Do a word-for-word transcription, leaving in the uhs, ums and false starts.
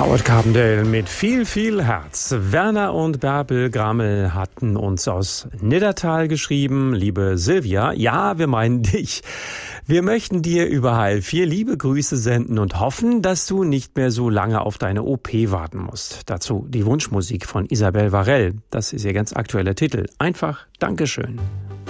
Howard Carpendale mit viel, viel Herz. Werner und Bärbel Grammel hatten uns aus Niddertal geschrieben. Liebe Silvia, ja, wir meinen dich. Wir möchten dir überall vier liebe Grüße senden und hoffen, dass du nicht mehr so lange auf deine O P warten musst. Dazu die Wunschmusik von Isabel Varell. Das ist ihr ganz aktueller Titel. Einfach Dankeschön.